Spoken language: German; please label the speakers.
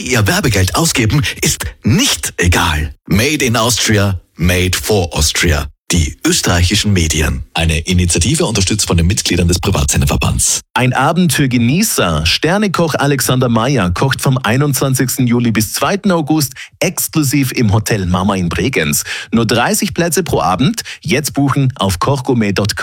Speaker 1: Sie Ihr Werbegeld ausgeben, ist nicht egal. Made in Austria, made for Austria. Die österreichischen Medien. Eine Initiative unterstützt von den Mitgliedern des Privatsendeverbands.
Speaker 2: Ein Abend für Genießer. Sternekoch Alexander Meyer kocht vom 21. Juli bis 2. August exklusiv im Hotel Mama in Bregenz. Nur 30 Plätze pro Abend. Jetzt buchen auf kochgourmet.com.